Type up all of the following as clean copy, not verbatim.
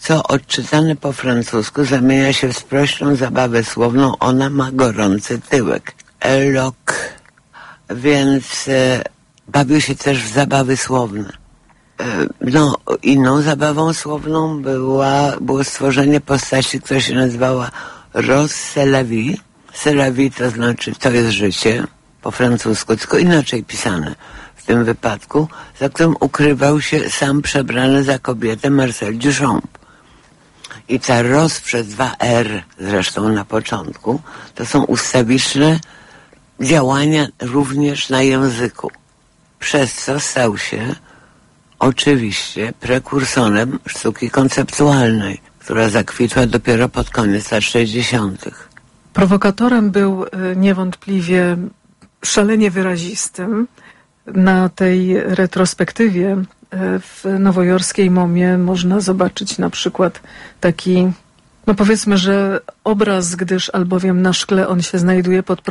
co odczytane po francusku zamienia się w sprośną zabawę słowną ona ma gorący tyłek. Elok. Więc bawił się też w zabawy słowne. No, inną zabawą słowną było stworzenie postaci, która się nazywała Rose c'est la vie. C'est la vie to znaczy to jest życie po francusku, tylko inaczej pisane w tym wypadku, za którym ukrywał się sam przebrany za kobietę Marcel Duchamp. I ta Rose przez 2 R zresztą na początku, to są ustawiczne działania również na języku. Przez co stał się oczywiście prekursorem sztuki konceptualnej, która zakwitła dopiero pod koniec lat 60. Prowokatorem był niewątpliwie szalenie wyrazistym. Na tej retrospektywie w nowojorskiej MoMie można zobaczyć na przykład taki, no powiedzmy, że obraz, gdyż albowiem na szkle on się znajduje pod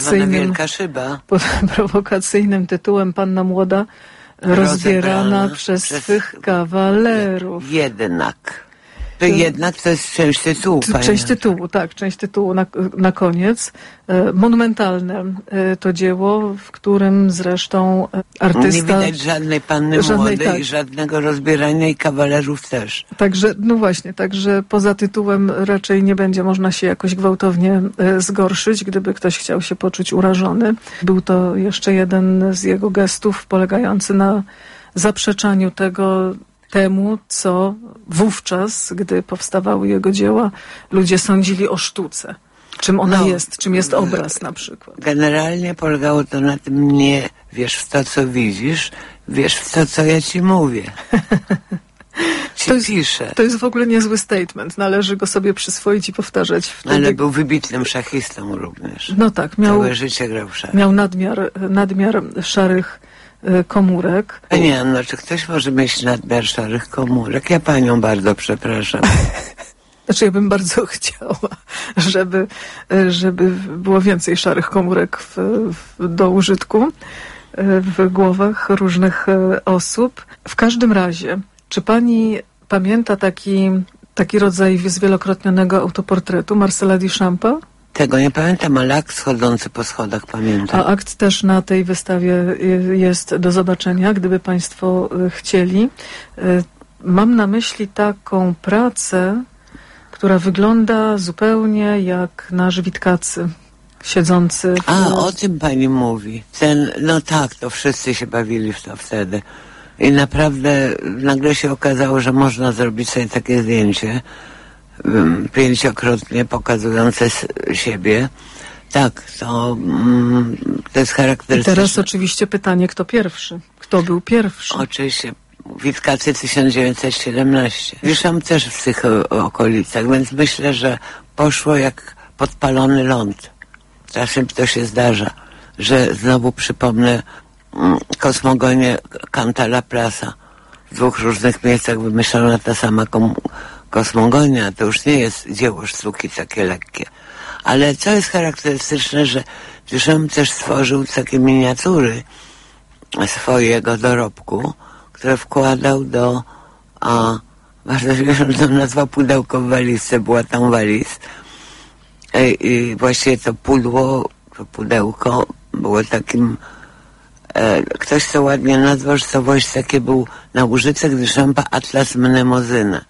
prowokacyjnym tytułem Panna Młoda rozbierana przez swych kawalerów. Jednak to jest część tytułu. Część tytułu na koniec. Monumentalne to dzieło, w którym zresztą artysta... Nie widać żadnej panny młodej i żadnego rozbierania i kawalerów też. Także, no właśnie, także poza tytułem raczej nie będzie można się jakoś gwałtownie zgorszyć, gdyby ktoś chciał się poczuć urażony. Był to jeszcze jeden z jego gestów polegający na zaprzeczaniu temu, co wówczas, gdy powstawały jego dzieła, ludzie sądzili o sztuce. Czym ona jest, czym jest obraz na przykład. Generalnie polegało to na tym, nie wierz w to, co widzisz, wierz w to, co ja ci mówię. To jest w ogóle niezły statement. Należy go sobie przyswoić i powtarzać. Wtedy... Ale był wybitnym szachistą również. No tak. Całe życie grał w szachy. Miał nadmiar szarych komórek. Nie, no czy ktoś może mieć nadmiar szarych komórek? Ja panią bardzo przepraszam. Znaczy ja bym bardzo chciała, żeby było więcej szarych komórek do użytku w głowach różnych osób. W każdym razie, czy pani pamięta taki rodzaj zwielokrotnionego autoportretu Marcela Duchampa? Tego nie pamiętam, ale akt schodzący po schodach pamiętam. A akt też na tej wystawie jest do zobaczenia, gdyby państwo chcieli. Mam na myśli taką pracę, która wygląda zupełnie jak nasz Witkacy, siedzący... O tym pani mówi. No tak, to wszyscy się bawili w to wtedy. I naprawdę nagle się okazało, że można zrobić sobie takie zdjęcie, 5-krotnie pokazujące siebie. Tak, to jest charakterystyczne. I teraz oczywiście pytanie, kto pierwszy? Kto był pierwszy? Oczywiście Witkacy 1917. Duchamp też w tych okolicach, więc myślę, że poszło jak podpalony ląd. Czasem to się zdarza, że znowu przypomnę kosmogonię Kanta Laplace'a. W 2 różnych miejscach wymyślona ta sama kosmogonia. To już nie jest dzieło sztuki takie lekkie. Ale co jest charakterystyczne, że Duchamp też stworzył takie miniatury swojego dorobku, które wkładał do bardzo śmieszną nazwa pudełko w walizce, była tam waliz. I właściwie to pudełko było takim, ktoś to ładnie nazwał, że to właśnie takie był na łużycach Duchampa atlas mnemozyna.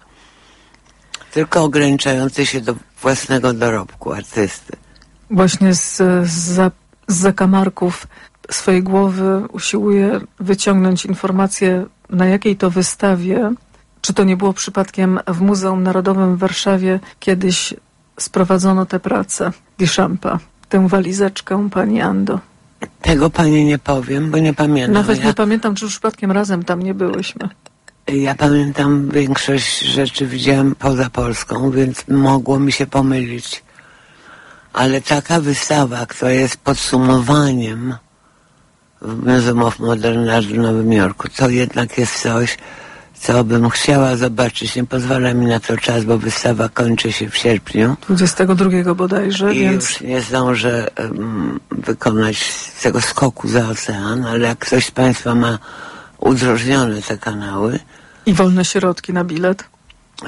Tylko ograniczający się do własnego dorobku artysty. Właśnie z zakamarków swojej głowy usiłuje wyciągnąć informację, na jakiej to wystawie, czy to nie było przypadkiem w Muzeum Narodowym w Warszawie, kiedyś sprowadzono tę pracę Duchampa, tę walizeczkę, pani Ando. Tego pani nie powiem, bo nie pamiętam. Nawet nie pamiętam, czy przypadkiem razem tam nie byłyśmy. Ja pamiętam, większość rzeczy widziałam poza Polską, więc mogło mi się pomylić. Ale taka wystawa, która jest podsumowaniem w Museum of Modern Art w Nowym Jorku, to jednak jest coś, co bym chciała zobaczyć. Nie pozwala mi na to czas, bo wystawa kończy się w sierpniu. 22 bodajże. I już nie zdążę wykonać tego skoku za ocean, ale jak ktoś z państwa ma udrożnione te kanały. I wolne środki na bilet.